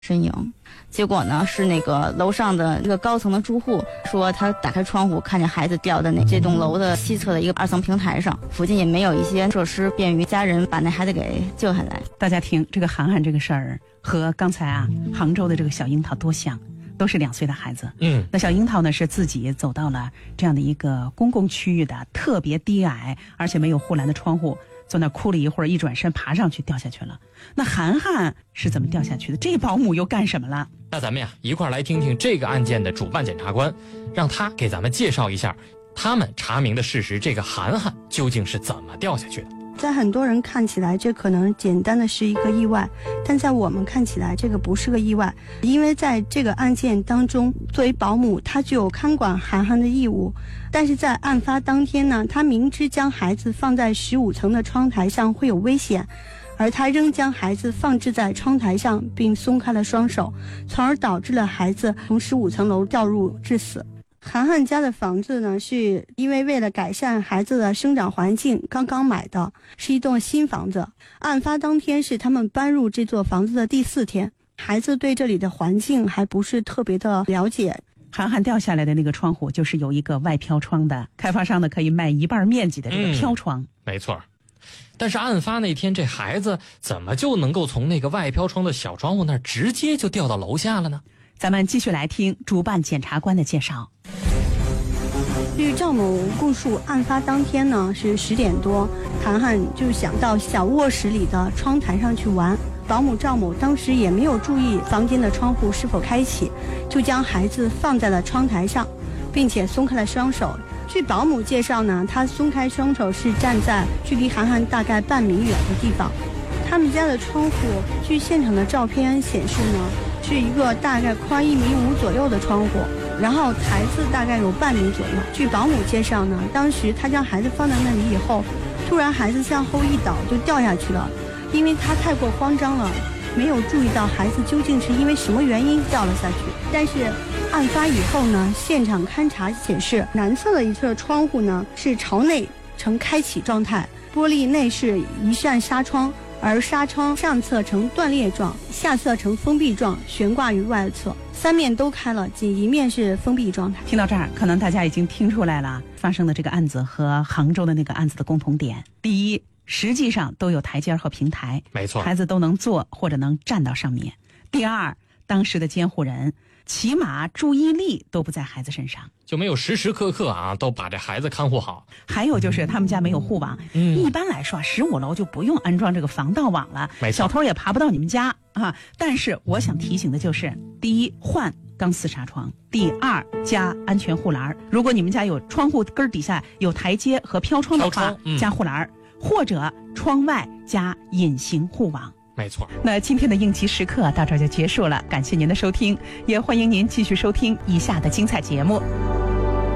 身影。结果呢，是那个楼上的那个高层的住户说，他打开窗户看见孩子掉在这栋楼的西侧的一个2层平台上，附近也没有一些设施便于家人把那孩子给救下来。 大家听这个涵涵这个事儿和刚才杭州的这个小樱桃多像，都是2岁的孩子。那小樱桃呢是自己走到了这样的一个公共区域的特别低矮而且没有护栏的窗户，坐那哭了一会儿，一转身爬上去掉下去了。那涵涵是怎么掉下去的？这保姆又干什么了？ 那咱们一块来听听这个案件的主办检察官，让他给咱们介绍一下他们查明的事实，这个涵涵究竟是怎么掉下去的。 在很多人看起来这可能简单的是一个意外，但在我们看起来这个不是个意外，因为在这个案件当中，作为保姆她具有看管涵涵的义务，但是在案发当天呢，她明知将孩子放在15层的窗台上会有危险，而她仍将孩子放置在窗台上并松开了双手，从而导致了孩子从15层楼掉入致死。涵涵家的房子呢，是因为为了改善孩子的生长环境刚刚买的，是一栋新房子。案发当天是他们搬入这座房子的第4天，孩子对这里的环境还不是特别的了解。 涵涵掉下来的那个窗户就是有一个外飘窗的，开发商呢可以卖1半面积的这个飘窗。 没错。但是案发那天这孩子怎么就能够从那个外飘窗的小窗户那儿直接就掉到楼下了呢？ 咱们继续来听主办检察官的介绍。 据赵某供述，案发当天呢是10点多，涵涵就想到小卧室里的窗台上去玩。保姆赵某当时也没有注意房间的窗户是否开启，就将孩子放在了窗台上，并且松开了双手。据保姆介绍呢，他松开双手是站在距离涵涵大概半米远的地方。他们家的窗户，据现场的照片显示呢，是一个大概宽1.5米左右的窗户，然后台子大概有半米左右。据保姆介绍呢，当时他将孩子放在那里以后，突然孩子向后一倒就掉下去了，因为他太过慌张了，没有注意到孩子究竟是因为什么原因掉了下去。但是案发以后呢，现场勘查显示，南侧的一侧窗户呢是朝内呈开启状态，玻璃内是一扇纱窗，而纱窗上侧呈断裂状，下侧呈封闭状，悬挂于外侧，3面都开了，仅一面是封闭状态。 听到这儿，可能大家已经听出来了，发生的这个案子和杭州的那个案子的共同点。第一，实际上都有台阶和平台， 没错， 孩子都能坐或者能站到上面。第二，当时的监护人起码注意力都不在孩子身上， 就没有时时刻刻都把这孩子看护好。 还有就是他们家没有护网，一般来说15楼就不用安装这个防盗网了，小偷也爬不到你们家啊。但是我想提醒的就是，第一，换钢丝纱窗；第二，加安全护栏。如果你们家有窗户根底下有台阶和飘窗的话，加护栏，或者窗外加隐形护网。 没错。 那今天的应急时刻到这儿就结束了，感谢您的收听，也欢迎您继续收听以下的精彩节目。